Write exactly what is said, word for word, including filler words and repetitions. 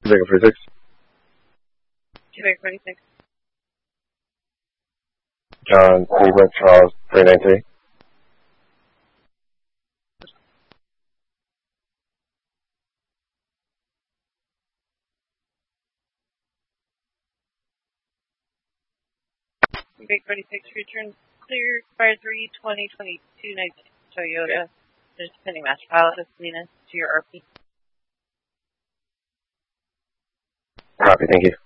Jacob forty-six. Quebec forty-six. John Cleveland Charles three nine three. Quebec forty-six, return clear, fire three, twenty twenty-two nineteen Toyota. There's a pending master pilot of Selena to your R P. Copy, thank you.